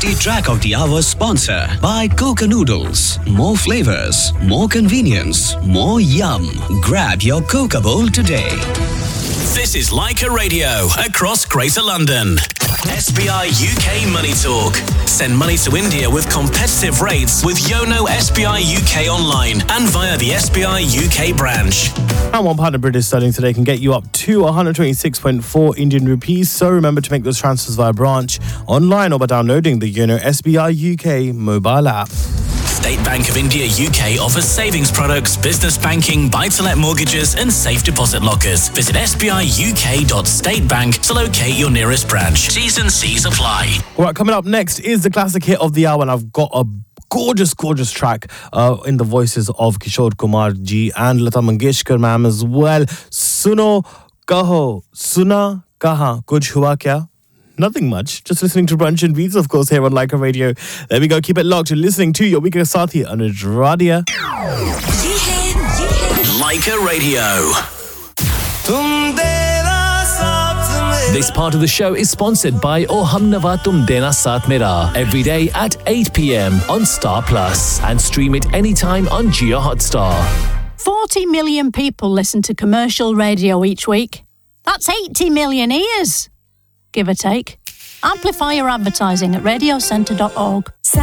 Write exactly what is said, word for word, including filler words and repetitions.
tasty track of the hour sponsor by Coca Noodles. More flavors, more convenience, more yum. Grab your Coca bowl today. This is Leica Radio across Greater London. S B I U K Money Talk. Send money to India with competitive rates with Yono S B I U K online and via the S B I U K branch. And one pound of British sterling today can get you up to one hundred twenty-six point four Indian rupees. So remember to make those transfers via branch, online or by downloading the Yono S B I U K mobile app. State Bank of India U K offers savings products, business banking, buy-to-let mortgages and safe deposit lockers. Visit s b i u k dot state bank to locate your nearest branch. T's and C's apply. All right, coming up next is the classic hit of the hour, and I've got a gorgeous, gorgeous track uh, in the voices of Kishore Kumar ji and Lata Mangeshkar ma'am as well. Suno kaho, suna kaha, kuch hua kya? Nothing much. Just listening to Brunch and Beats, of course, here on Leica Radio. There we go. Keep it locked. You're listening to your weekend Sathi Anuj Radia. Leica Radio. This part of the show is sponsored by Oh Humnava Tum Dena Saath Mera. Every day at eight p.m. on Star Plus. And stream it anytime on Jio Hotstar. forty million people listen to commercial radio each week. That's eighty million ears, give or take. Amplify your advertising at radio centre dot org.